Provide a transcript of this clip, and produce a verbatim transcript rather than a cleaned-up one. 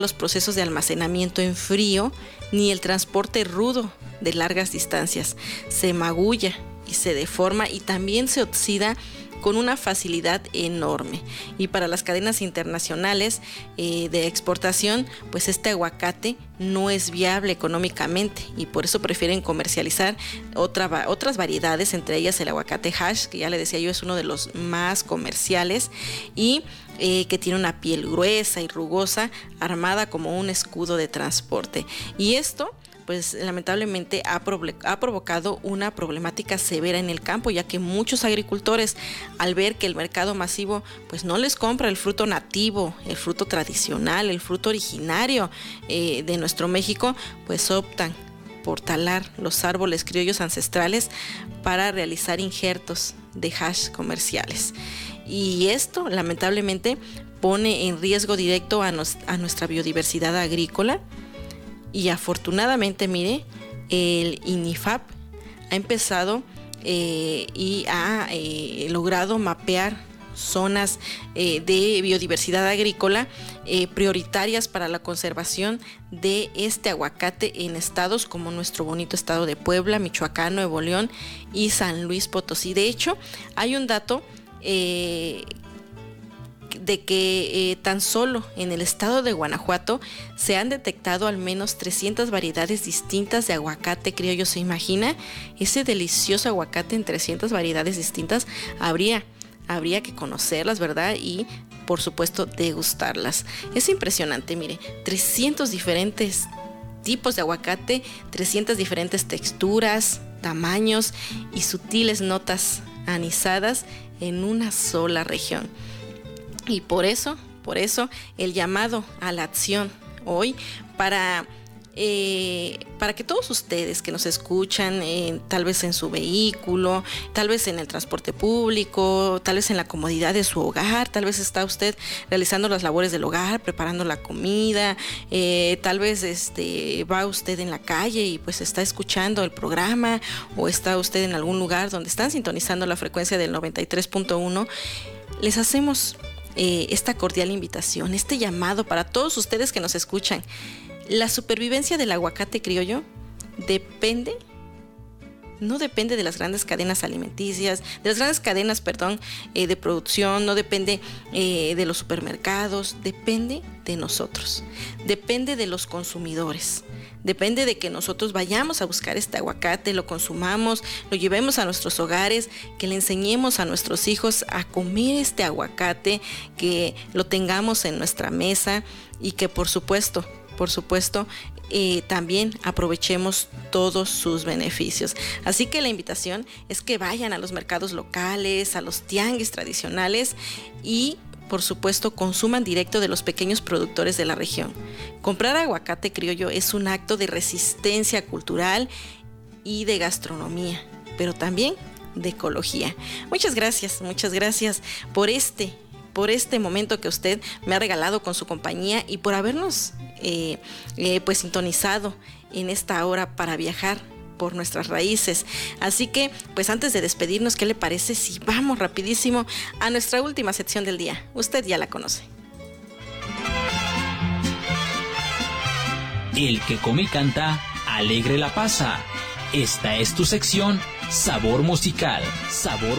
los procesos de almacenamiento en frío ni el transporte rudo de largas distancias. Se magulla y se deforma y también se oxida con una facilidad enorme. Y para las cadenas internacionales eh, de exportación, pues este aguacate no es viable económicamente y por eso prefieren comercializar otra, otras variedades, entre ellas el aguacate hash, que ya le decía yo es uno de los más comerciales y eh, que tiene una piel gruesa y rugosa, armada como un escudo de transporte. Y esto pues lamentablemente ha, proble- ha provocado una problemática severa en el campo, ya que muchos agricultores, al ver que el mercado masivo pues no les compra el fruto nativo, el fruto tradicional, el fruto originario eh, de nuestro México, pues optan por talar los árboles criollos ancestrales para realizar injertos de hash comerciales. Y esto lamentablemente pone en riesgo directo a, nos- a nuestra biodiversidad agrícola. Y afortunadamente, mire, el INIFAP ha empezado eh, y ha eh, logrado mapear zonas eh, de biodiversidad agrícola eh, prioritarias para la conservación de este aguacate en estados como nuestro bonito estado de Puebla, Michoacán, Nuevo León y San Luis Potosí. De hecho, hay un dato eh, de que eh, tan solo en el estado de Guanajuato se han detectado al menos trescientas variedades distintas de aguacate criollo. ¿Se imagina? Ese delicioso aguacate en trescientas variedades distintas. Habría, habría que conocerlas, ¿verdad? Y por supuesto degustarlas. Es impresionante, mire, trescientos diferentes tipos de aguacate, trescientas diferentes texturas, tamaños y sutiles notas anisadas en una sola región. Y por eso, por eso el llamado a la acción hoy para, eh, para que todos ustedes que nos escuchan, eh, tal vez en su vehículo, tal vez en el transporte público, tal vez en la comodidad de su hogar, tal vez está usted realizando las labores del hogar, preparando la comida, eh, tal vez este, va usted en la calle y pues está escuchando el programa o está usted en algún lugar donde están sintonizando la frecuencia del noventa y tres punto uno. Les hacemos Eh, esta cordial invitación, este llamado para todos ustedes que nos escuchan. La supervivencia del aguacate criollo depende, no depende de las grandes cadenas alimenticias, de las grandes cadenas, perdón, eh, de producción, no depende eh, de los supermercados, depende de nosotros, depende de los consumidores. Depende de que nosotros vayamos a buscar este aguacate, lo consumamos, lo llevemos a nuestros hogares, que le enseñemos a nuestros hijos a comer este aguacate, que lo tengamos en nuestra mesa y que por supuesto, por supuesto, eh, también aprovechemos todos sus beneficios. Así que la invitación es que vayan a los mercados locales, a los tianguis tradicionales y por supuesto, consuman directo de los pequeños productores de la región. Comprar aguacate criollo es un acto de resistencia cultural y de gastronomía, pero también de ecología. Muchas gracias, muchas gracias por este, por este momento que usted me ha regalado con su compañía y por habernos eh, eh, pues sintonizado en esta hora para viajar por nuestras raíces. Así que, pues antes de despedirnos, ¿qué le parece si vamos rapidísimo a nuestra última sección del día? Usted ya la conoce. El que come y canta, alegre la pasa. Esta es tu sección, Sabor Musical. Sabor